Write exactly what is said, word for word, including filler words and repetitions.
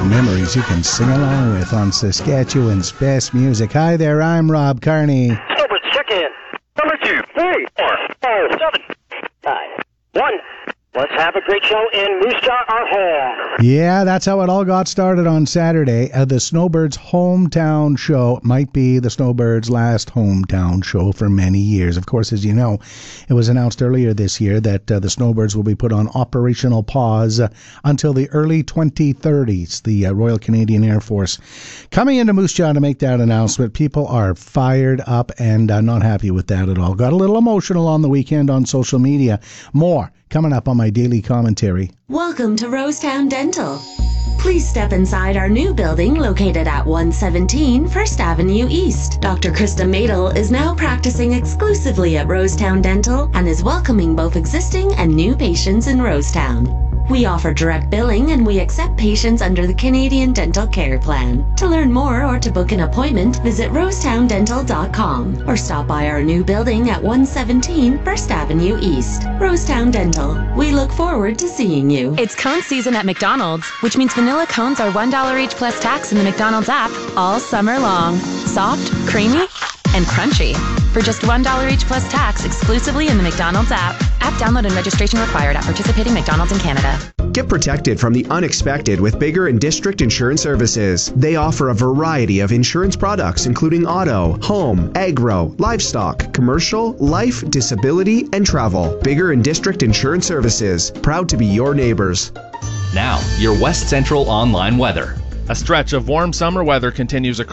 Memories you can sing along with on Saskatchewan's best music. Hi there, I'm Rob Carney. Over chicken. Number two, three, four, five, seven, five, one. Let's have a great show in Moose Jaw, our home. Yeah, that's how it all got started on Saturday. Uh, the Snowbirds' hometown show might be the Snowbirds' last hometown show for many years. Of course, as you know, it was announced earlier this year that uh, the Snowbirds will be put on operational pause uh, until the early twenty thirties. The uh, Royal Canadian Air Force coming into Moose Jaw to make that announcement. People are fired up and uh, not happy with that at all. Got a little emotional on the weekend on social media. More coming up on my daily commentary. Welcome to Rosetown Dental. Please step inside our new building located at one seventeen First Avenue East. Doctor Krista Madel is now practicing exclusively at Rosetown Dental and is welcoming both existing and new patients in Rosetown. We offer direct billing and we accept patients under the Canadian Dental Care Plan. To learn more or to book an appointment, visit rosetown dental dot com or stop by our new building at one seventeen First Avenue East. Rosetown Dental. We look forward to seeing you. It's cone season at McDonald's, which means vanilla cones are one dollar each plus tax in the McDonald's app all summer long. Soft, creamy, and crunchy. For just one dollar each plus tax exclusively in the McDonald's app. App download and registration required at participating McDonald's in Canada. Get protected from the unexpected with Bigger and District Insurance Services. They offer a variety of insurance products, including auto, home, agro, livestock, commercial, life, disability, and travel. Bigger and District Insurance Services. Proud to be your neighbors. Now, your West Central online weather. A stretch of warm summer weather continues across